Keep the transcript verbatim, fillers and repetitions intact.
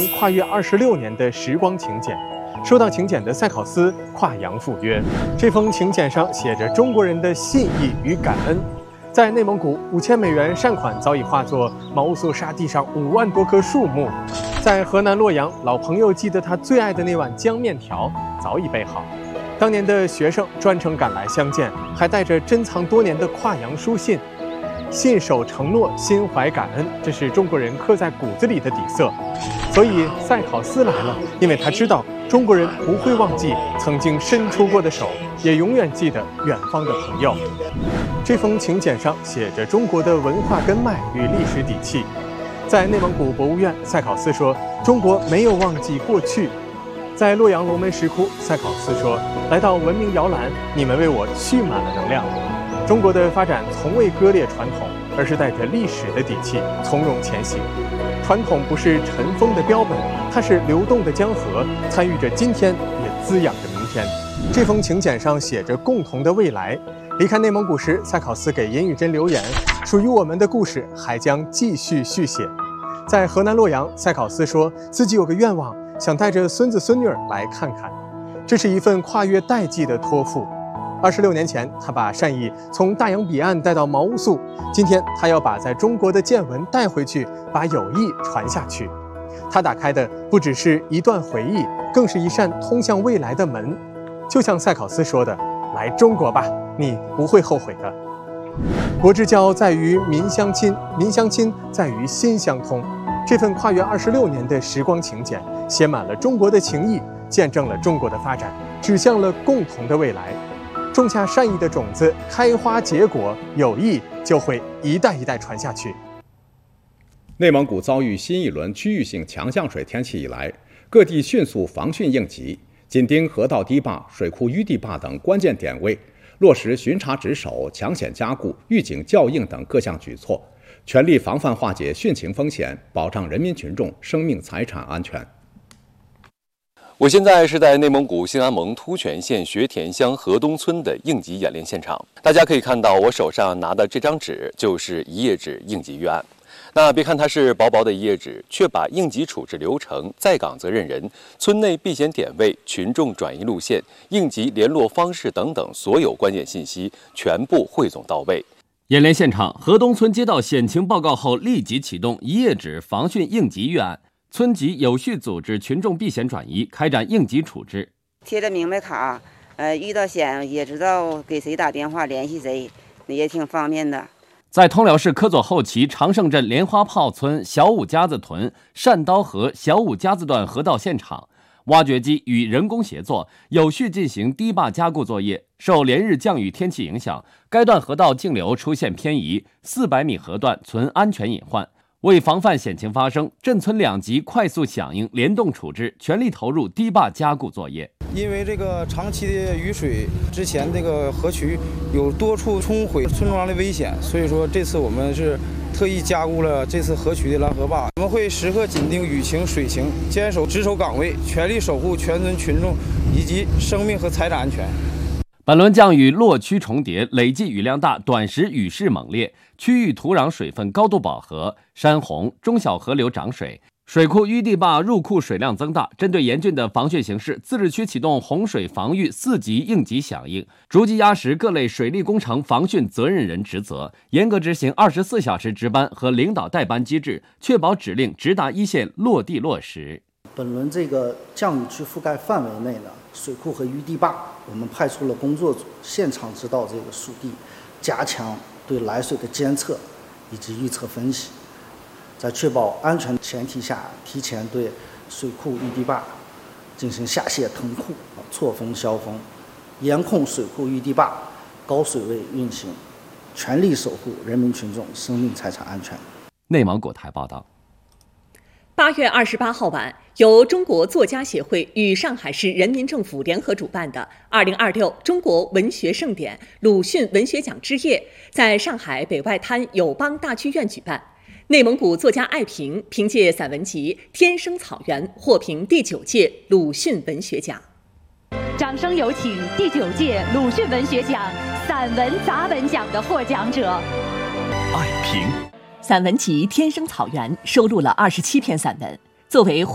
跨越二十六年的时光请柬。收到请柬的塞考斯跨洋赴约，这封请柬上写着中国人的信义与感恩。在内蒙古，五千美元善款早已化作毛乌素沙地上五万多棵树木。在河南洛阳，老朋友记得他最爱的那碗浆面条早已备好。当年的学生专程赶来相见，还带着珍藏多年的跨洋书信。信守承诺，心怀感恩，这是中国人刻在骨子里的底色。所以塞考斯来了，因为他知道中国人不会忘记曾经伸出过的手，也永远记得远方的朋友。这封请柬上写着中国的文化根脉与历史底气。在内蒙古博物院，塞考斯说：“中国没有忘记过去。”在洛阳龙门石窟，塞考斯说：“来到文明摇篮，你们为我蓄满了能量。”中国的发展从未割裂传统，而是带着历史的底气，从容前行。传统不是尘封的标本，它是流动的江河，参与着今天，也滋养着明天。这封请柬上写着共同的未来。离开内蒙古时，塞考斯给严宇珍留言：“属于我们的故事还将继续续写。”在河南洛阳，塞考斯说自己有个愿望，想带着孙子孙女儿来看看。这是一份跨越代际的托付。二十六年前，他把善意从大洋彼岸带到毛乌素，今天他要把在中国的见闻带回去，把友谊传下去。他打开的不只是一段回忆，更是一扇通向未来的门。就像塞考斯说的：“来中国吧，你不会后悔的。”国之交在于民相亲，民相亲在于心相通。这份跨越二十六年的时光请柬，写满了中国的情谊，见证了中国的发展，指向了共同的未来。种下善意的种子，开花结果，友谊就会一代一代传下去。 内蒙古遭遇新一轮区域性强降水天气以来，各地迅速防汛应急，紧盯河道堤坝、水库淤堤坝等关键点位，落实巡查值守、抢险加固、预警校应等各项举措，全力防范化解汛情风险，保障人民群众生命财产安全。 我现在是在内蒙古兴安盟突泉县学田乡河东村的应急演练现场，大家可以看到我手上拿的这张纸就是一页纸应急预案。那别看它是薄薄的一页纸，却把应急处置流程、在岗责任人、村内避险点位、群众转移路线、应急联络方式等等所有关键信息全部汇总到位。 演练现场，河东村接到险情报告后，立即启动一页纸防汛应急预案。村级有序组织群众避险转移，开展应急处置。 贴着明白卡，呃，遇到险也知道给谁打电话联系谁，也挺方便的。 在通辽市科左后旗长胜镇莲花炮村小五家子屯单刀河小五家子段河道现场，挖掘机与人工协作，有序进行堤坝加固作业。受连日降雨天气影响，该段河道径流出现偏移，四百米河段存安全隐患。为防范险情发生，镇村两级快速响应，联动处置，全力投入堤坝加固作业。 因为这个长期的雨水，之前这个河渠有多处冲毁村庄的危险，所以说这次我们是特意加固了这次河渠的拦河坝。我们会时刻紧盯雨情、水情，坚守值守岗位，全力守护全村群众以及生命和财产安全。 本轮降雨落区重叠，累计雨量大，短时雨势猛烈，区域土壤水分高度饱和，山洪、中小河流涨水，水库淤堤坝入库水量增大。针对严峻的防汛形势，自治区启动洪水防御四级应急响应，逐级压实各类水利工程防汛责任人职责，严格执行二十四小时值班和领导代班机制，确保指令直达一线落地落实。 本轮这个降雨区覆盖范围内呢，水库和淤堤坝，我们派出了工作组现场指导这个属地，加强对来水的监测以及预测分析，在确保安全前提下，提前对水库、淤堤坝进行下泄腾库、错峰消峰，严控水库、淤堤坝高水位运行，全力守护人民群众生命财产安全。 内蒙古台报道。 八月二十八号晚，由中国作家协会与上海市人民政府联合主办的二零二六中国文学盛典鲁迅文学奖之夜在上海北外滩友邦大剧院举办。内蒙古作家艾平凭借散文集《天生草原》获评第九届鲁迅文学奖。 掌声有请第九届鲁迅文学奖散文杂文奖的获奖者艾平。 散文集《天生草原》收录了二十七篇散文，作为